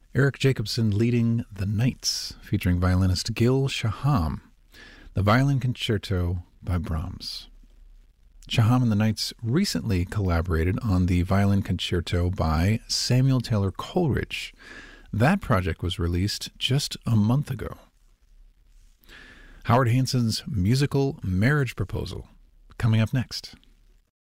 Eric Jacobson leading The Knights, featuring violinist Gil Shaham. The Violin Concerto by Brahms. Shaham and the Knights recently collaborated on the Violin Concerto by Samuel Taylor Coleridge. That project was released just a month ago. Howard Hanson's musical marriage proposal, coming up next.